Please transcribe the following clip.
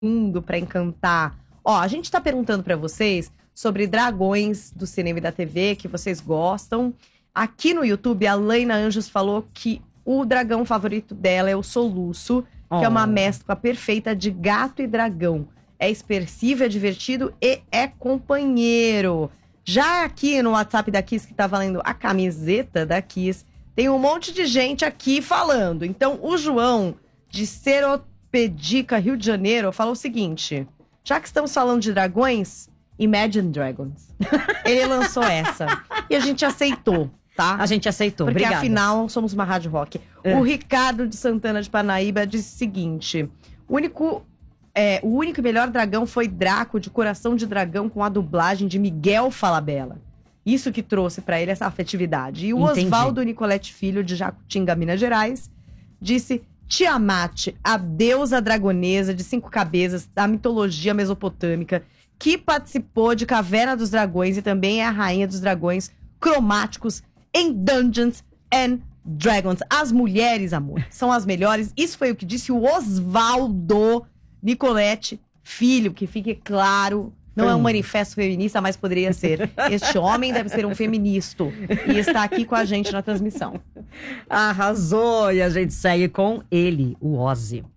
mundo pra encantar. Ó, a gente tá perguntando pra vocês sobre dragões do cinema e da TV que vocês gostam. Aqui no YouTube, a Laina Anjos falou que o dragão favorito dela é o Soluço, que é uma mescla perfeita de gato e dragão. É expressivo, é divertido e é companheiro. Já aqui no WhatsApp da Kiss, que tá valendo a camiseta da Kiss, tem um monte de gente aqui falando. Então, o João, de Seropedica, Rio de Janeiro, falou o seguinte: já que estamos falando de dragões, Imagine Dragons. Ele lançou essa. E a gente aceitou, tá? A gente aceitou, porque obrigada. Afinal, somos uma rádio rock. O Ricardo de Santana de Parnaíba disse o seguinte: o único e melhor dragão foi Draco, de Coração de Dragão, com a dublagem de Miguel Falabella. Isso que trouxe pra ele essa afetividade. E o Oswaldo Nicolete Filho, de Jacutinga, Minas Gerais, disse: Tiamat, a deusa dragonesa de 5 cabeças da mitologia mesopotâmica, que participou de Caverna dos Dragões e também é a rainha dos dragões cromáticos em Dungeons and Dragons. As mulheres, amor, são as melhores. Isso foi o que disse o Oswaldo Nicolete Filho, que fique claro, não é um manifesto feminista, mas poderia ser. Este homem deve ser um feminista e está aqui com a gente na transmissão. Arrasou! E a gente segue com ele, o Ozzy.